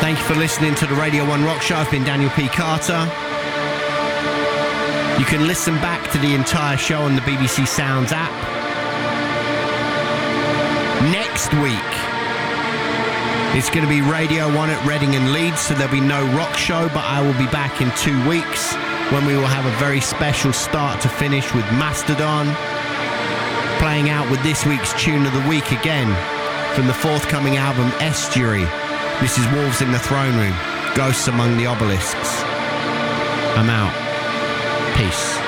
Thank you for listening to the Radio 1 Rock Show. I've been Daniel P. Carter. You can listen back to the entire show on the BBC Sounds app. Next week, it's going to be Radio 1 at Reading and Leeds, so there'll be no rock show, but I will be back in 2 weeks when we will have a very special start to finish with Mastodon, playing out with this week's Tune of the Week again from the forthcoming album Estuary. This is Wolves in the Throne Room, Ghosts Among the Obelisks. I'm out. Peace.